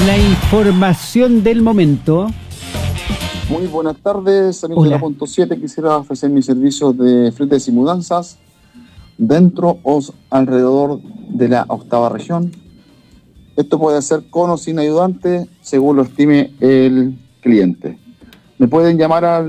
la información del momento. Muy buenas tardes, amigos de la Punto 7. Quisiera ofrecer mis servicios de fletes y mudanzas dentro o alrededor de la octava región. Esto puede ser con o sin ayudante, según lo estime el cliente. Me pueden llamar al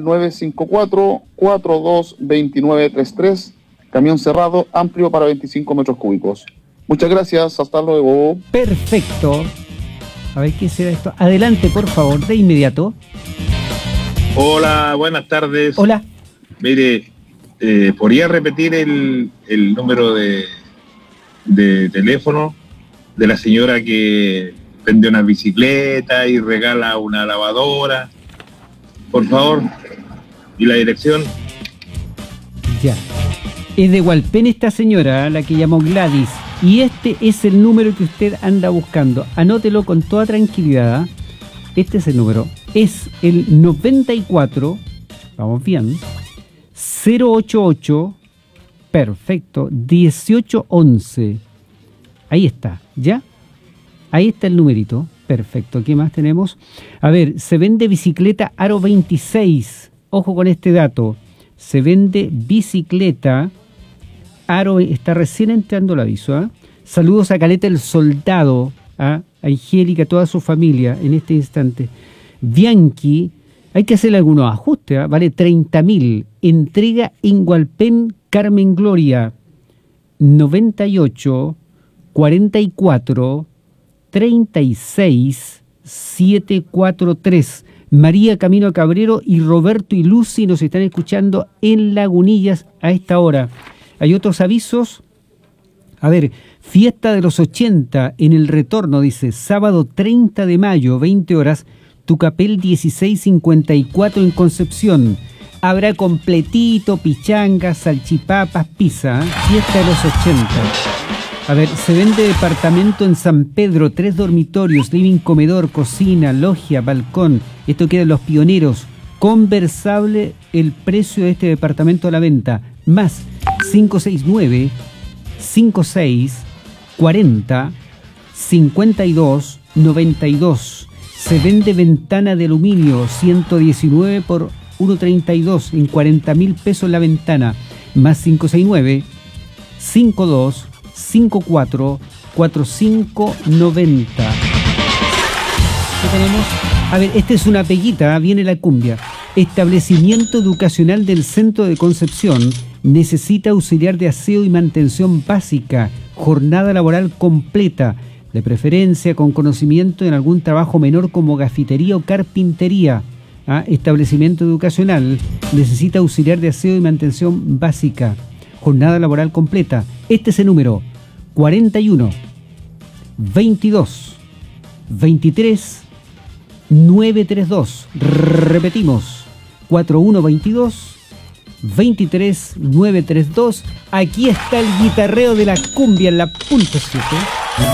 954-422933, camión cerrado, amplio para 25 metros cúbicos. Muchas gracias, hasta luego. Perfecto. A ver qué será esto. Adelante, por favor, de inmediato. Hola, buenas tardes. Hola. Mire, ¿podría repetir el número de teléfono de la señora que vende una bicicleta y regala una lavadora? Por favor. ¿Y la dirección? Ya. Es de Hualpén esta señora, la que llamó Gladys. Y este es el número que usted anda buscando. Anótelo con toda tranquilidad. Este es el número. Es el 94, vamos bien, 088, perfecto, 1811. Ahí está, ¿ya? Ahí está el numerito, perfecto. ¿Qué más tenemos? A ver, se vende bicicleta Aro 26. Ojo con este dato. Se vende bicicleta Aro, está recién entrando el aviso, ¿eh? Saludos a Caleta el Soldado, a Angélica, a toda su familia en este instante. Bianchi, hay que hacerle algunos ajustes, ¿eh? Vale 30.000. Entrega en Hualpén, Carmen Gloria, 98 44 36 743. María Camino Cabrero y Roberto y Lucy nos están escuchando en Lagunillas a esta hora. Hay otros avisos. A ver, fiesta de los 80 en el retorno, dice, sábado 30 de mayo, 20 horas, Tucapel 1654 en Concepción. Habrá completito, pichangas, salchipapas, pizza, ¿eh? Fiesta de los 80. A ver, se vende departamento en San Pedro, 3 dormitorios, living, comedor, cocina, logia, balcón. Esto queda en Los Pioneros. Conversable el precio de este departamento a la venta. Más 569 56 40 52 92. Se vende ventana de aluminio 119 por 132 en 40.000 pesos la ventana. Más 569 52 54 4590. ¿Qué tenemos? A ver, esta es una peguita, viene la cumbia. Establecimiento educacional del Centro de Concepción necesita auxiliar de aseo y mantención básica, jornada laboral completa, de preferencia con conocimiento en algún trabajo menor como gafitería o carpintería. Establecimiento educacional necesita auxiliar de aseo y mantención básica, jornada laboral completa. Este es el número 41 22 23 932. Repetimos, 4122 23 932. Aquí está el guitarreo de la cumbia en la Punto 7.